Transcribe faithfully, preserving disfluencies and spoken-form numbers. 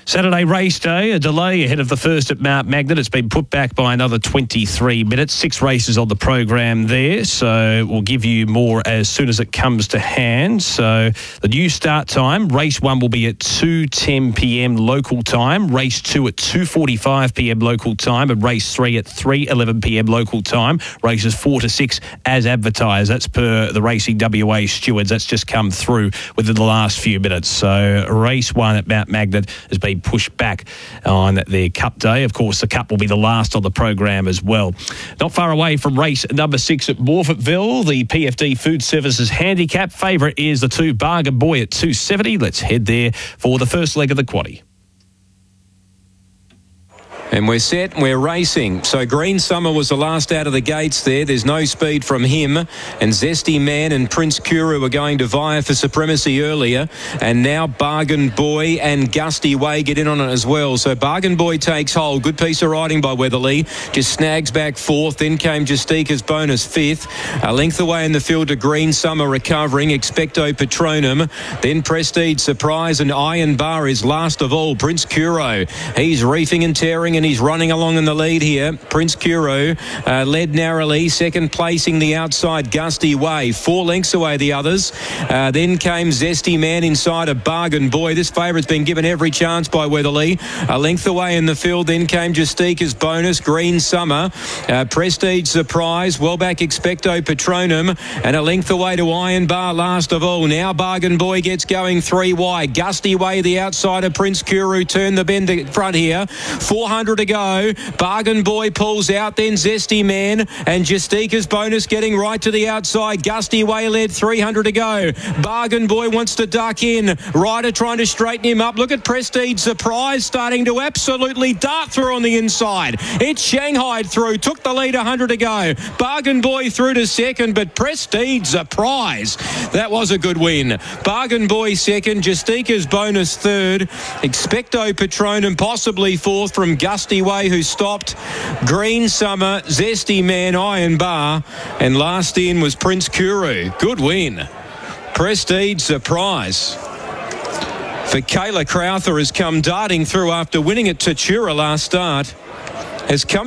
Saturday race day, a delay ahead of the first at Mount Magnet. It's been put back by another twenty-three minutes. Six races on the program there, so we'll give you more as soon as it comes to hand. So the new start time, race one will be at two ten p m local time, race two at two forty-five p m local time, and race three at three eleven p m local time. Races four to six as advertised. That's per the Racing W A stewards. That's just come through within the last few minutes. So race one at Mount Magnet has been pushed back on their Cup day. Of course, the Cup will be the last on the program as well. Not far away from race number six at Morphettville, the P F D Food Services Handicap. Favourite is the two Bargain Boy at two seventy. Let's head there for the first leg of the quaddie. And we're set, we're racing. So Green Summer was the last out of the gates there. There's no speed from him. And Zesty Man and Prince Kuru were going to vie for supremacy earlier. And now Bargain Boy and Gusty Way get in on it as well. So Bargain Boy takes hold. Good piece of riding by Weatherly. Just snags back fourth. Then came Justika's Bonus fifth. A length away in the field to Green Summer recovering. Expecto Patronum. Then Prestige Surprise and Iron Bar is last of all. Prince Kuru. He's reefing and tearing and he's running along in the lead here. Prince Kuru uh, led narrowly, second placing the outside Gusty Way. Four lengths away the others. Uh, then came Zesty Man inside a Bargain Boy. This favourite's been given every chance by Weatherly. A length away in the field. Then came Justika's Bonus, Green Summer, uh, Prestige Surprise, well back Expecto Patronum, and a length away to Iron Bar last of all. Now Bargain Boy gets going three wide. Gusty Way the outsider. Prince Kuru turn the bend in front here. four hundred to go. Bargain Boy pulls out, then Zesty Man and Justika's Bonus getting right to the outside. Gusty Way led, three hundred to go. Bargain Boy wants to duck in. Ryder trying to straighten him up. Look at Prestige Surprise starting to absolutely dart through on the inside. It's Shanghai through, took the lead, one hundred to go. Bargain Boy through to second, but Prestige Surprise, that was a good win. Bargain Boy second, Justika's Bonus third, Expecto Patronum possibly fourth from Gusty Way, who stopped. Green Summer, Zesty Man, Iron Bar, and last in was Prince Kuru. Good win. Prestige Surprise for Kayla Crowther has come darting through after winning at Tatura last start. Has come